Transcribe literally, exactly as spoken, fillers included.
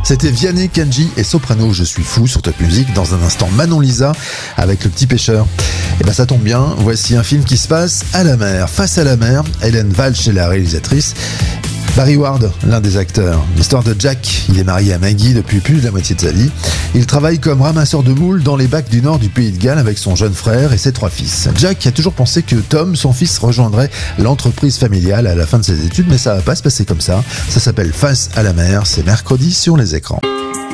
C'était Vianney, Kenji et Soprano, Je suis fou sur Top Music. Dans un instant, Manon Lisa avec Le Petit Pêcheur. Et ben ça tombe bien, voici un film qui se passe à la mer. Face à la mer, Hélène Walsh est la réalisatrice. Barry Ward, l'un des acteurs. L'histoire de Jack, il est marié à Maggie depuis plus de la moitié de sa vie. Il travaille comme ramasseur de moules dans les bacs du nord du pays de Galles avec son jeune frère et ses trois fils. Jack a toujours pensé que Tom, son fils, rejoindrait l'entreprise familiale à la fin de ses études, mais ça va pas se passer comme ça. Ça s'appelle Face à la mer, c'est mercredi sur les écrans.